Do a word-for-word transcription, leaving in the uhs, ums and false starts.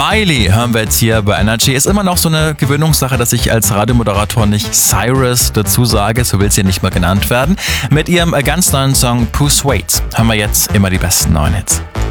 Miley hören wir jetzt hier bei Energy. Ist immer noch so eine Gewöhnungssache, dass ich als Radiomoderator nicht Cyrus dazu sage, so will sie nicht mehr genannt werden. Mit ihrem ganz neuen Song Persuade hören wir jetzt immer die besten neuen Hits.